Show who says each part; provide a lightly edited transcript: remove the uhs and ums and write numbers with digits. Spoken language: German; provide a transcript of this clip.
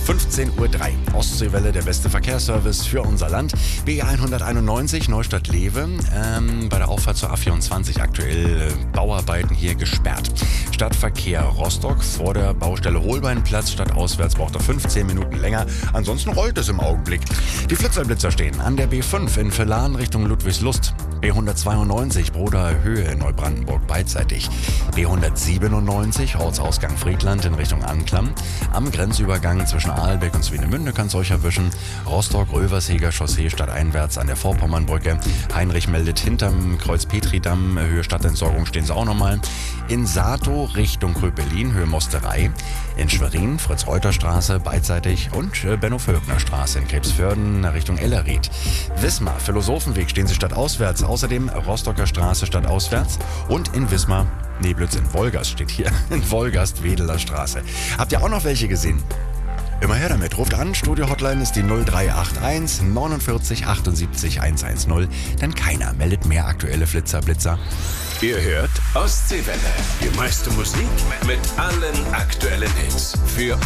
Speaker 1: 15:03 Uhr. Ostseewelle, der beste Verkehrsservice für unser Land. B191 Neustadt-Lewe. Bei der Auffahrt zur A24 aktuell Bauarbeiten hier gesperrt. Stadtverkehr Rostock vor der Baustelle Holbeinplatz. Stadtauswärts braucht er 15 Minuten länger. Ansonsten rollt es im Augenblick. Die Flitzerblitzer stehen an der B5 in Verlan Richtung Ludwigslust. B192 Broder Höhe in Neubrandenburg beidseitig. B197 Ortsausgang Friedland in Richtung Anklam. Am Grenzübergang zwischen Aalbeck und Swinemünde kann es euch erwischen. Rostock-Röversheger Chaussee stadteinwärts an der Vorpommernbrücke. Heinrich meldet hinterm Kreuz Petridamm, Höhe Stadtentsorgung stehen sie auch nochmal. In Sato Richtung Kröpelin, Höhe Mosterei. In Schwerin Fritz-Reuter-Straße beidseitig und Benno-Völkner-Straße in Krebsförden Richtung Ellerried. Wismar Philosophenweg stehen sie stadtauswärts. Außerdem Rostocker Straße stadtauswärts und in Wismar, Wolgast steht hier, in Wolgast Wedeler Straße. Habt ihr auch noch welche gesehen? Immer her damit, ruft an, Studio-Hotline ist die 0381 49 78 110, denn keiner meldet mehr aktuelle Blitzer.
Speaker 2: Ihr hört Ostseewelle, die meiste Musik mit allen aktuellen Hits. Für